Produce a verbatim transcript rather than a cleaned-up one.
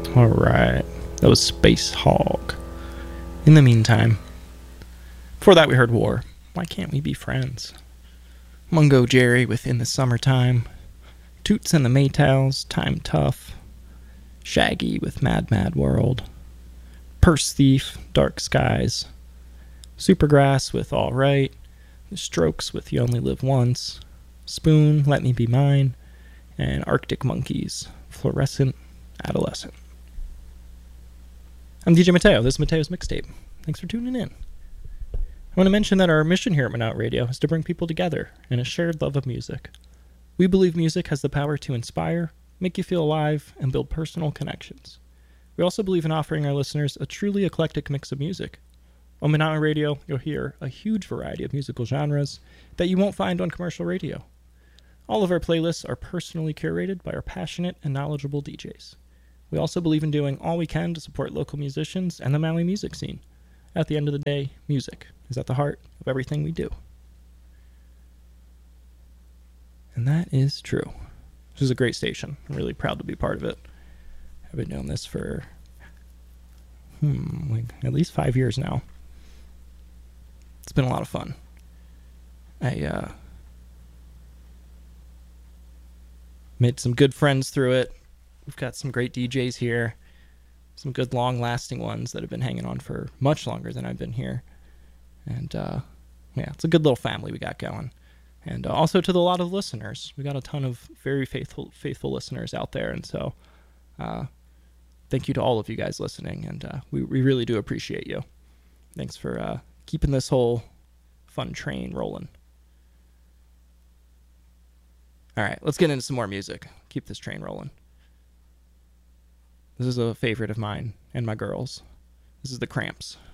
Alright, that was Space Hog. In the meantime, before that we heard War. Why Can't We Be Friends? Mungo Jerry with In the Summertime. Toots and the Maytals, Time Tough. Shaggy with Mad Mad World. Purse Thief, Dark Skies. Supergrass with All Right. The Strokes with You Only Live Once. Spoon, Let Me Be Mine. And Arctic Monkeys, Fluorescent Adolescent. I'm D J Mateo. This is Mateo's Mixtape. Thanks for tuning in. I want to mention that our mission here at Manout Radio is to bring people together in a shared love of music. We believe music has the power to inspire, make you feel alive, and build personal connections. We also believe in offering our listeners a truly eclectic mix of music. On Manout Radio, you'll hear a huge variety of musical genres that you won't find on commercial radio. All of our playlists are personally curated by our passionate and knowledgeable D Js. We also believe in doing all we can to support local musicians and the Maui music scene. At the end of the day, music is at the heart of everything we do. And that is true. This is a great station. I'm really proud to be part of it. I've been doing this for hmm, like at least five years now. It's been a lot of fun. I uh, made some good friends through it. We've got some great D Js here. Some good long-lasting ones that have been hanging on for much longer than I've been here. And, uh, yeah, it's a good little family we got going. And uh, also to the, a lot of listeners. We got a ton of very faithful faithful listeners out there. And so uh, thank you to all of you guys listening. And uh, we, we really do appreciate you. Thanks for uh, keeping this whole fun train rolling. All right, let's get into some more music. Keep this train rolling. This is a favorite of mine and my girls. This is The Cramps.